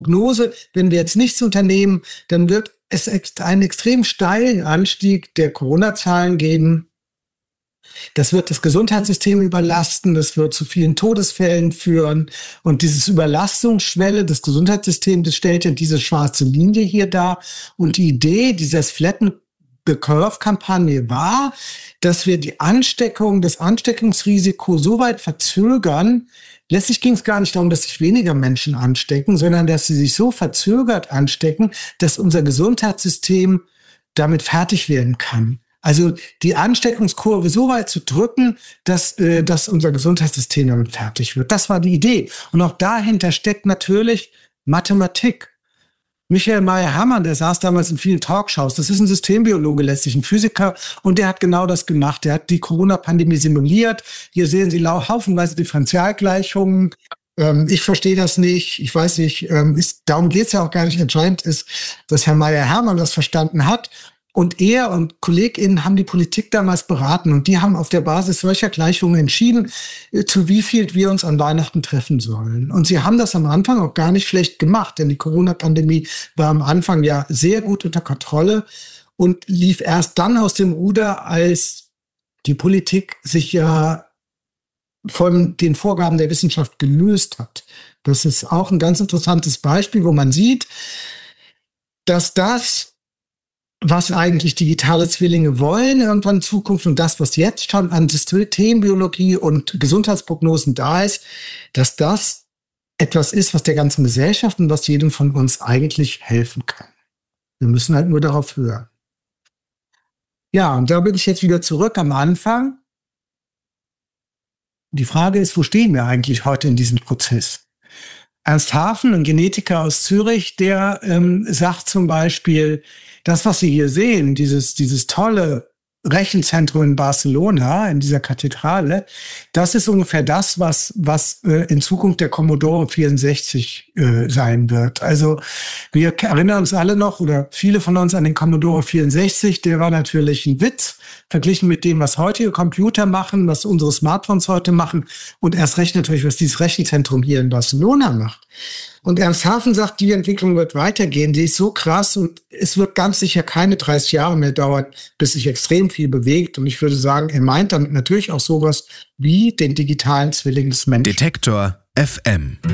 Prognose, wenn wir jetzt nichts unternehmen, dann wird es einen extrem steilen Anstieg der Corona-Zahlen geben. Das wird das Gesundheitssystem überlasten, das wird zu vielen Todesfällen führen. Und dieses Überlastungsschwelle des Gesundheitssystems, das stellt ja diese schwarze Linie hier dar. Und die Idee dieser Flatten the Curve-Kampagne war, dass wir die Ansteckung, das Ansteckungsrisiko so weit verzögern. Letztlich ging es gar nicht darum, dass sich weniger Menschen anstecken, sondern dass sie sich so verzögert anstecken, dass unser Gesundheitssystem damit fertig werden kann. Also die Ansteckungskurve so weit zu drücken, dass unser Gesundheitssystem damit fertig wird. Das war die Idee. Und auch dahinter steckt natürlich Mathematik. Michael Mayer-Hermann, der saß damals in vielen Talkshows. Das ist ein Systembiologe, letztlich ein Physiker. Und der hat genau das gemacht. Der hat die Corona-Pandemie simuliert. Hier sehen Sie haufenweise Differentialgleichungen. Ich verstehe das nicht. Ich weiß nicht. Darum geht es ja auch gar nicht. Entscheidend ist, dass Herr Mayer-Hermann das verstanden hat. Und er und KollegInnen haben die Politik damals beraten und die haben auf der Basis solcher Gleichungen entschieden, zu wie viel wir uns an Weihnachten treffen sollen. Und sie haben das am Anfang auch gar nicht schlecht gemacht, denn die Corona-Pandemie war am Anfang ja sehr gut unter Kontrolle und lief erst dann aus dem Ruder, als die Politik sich ja von den Vorgaben der Wissenschaft gelöst hat. Das ist auch ein ganz interessantes Beispiel, wo man sieht, dass das, was eigentlich digitale Zwillinge wollen irgendwann in Zukunft und das, was jetzt schon an Systembiologie und Gesundheitsprognosen da ist, dass das etwas ist, was der ganzen Gesellschaft und was jedem von uns eigentlich helfen kann. Wir müssen halt nur darauf hören. Ja, und da bin ich jetzt wieder zurück am Anfang. Die Frage ist, wo stehen wir eigentlich heute in diesem Prozess? Ernst Hafen, ein Genetiker aus Zürich, der sagt zum Beispiel, das, was Sie hier sehen, dieses tolle Rechenzentrum in Barcelona, in dieser Kathedrale, das ist ungefähr das, was in Zukunft der Commodore 64 sein wird. Also wir erinnern uns alle noch, oder viele von uns, an den Commodore 64. Der war natürlich ein Witz, verglichen mit dem, was heutige Computer machen, was unsere Smartphones heute machen und erst recht natürlich, was dieses Rechenzentrum hier in Barcelona macht. Und Ernst Hafen sagt, die Entwicklung wird weitergehen, die ist so krass und es wird ganz sicher keine 30 Jahre mehr dauern, bis sich extrem viel bewegt. Und ich würde sagen, er meint damit natürlich auch sowas wie den digitalen Zwilling des Menschen. Detektor FM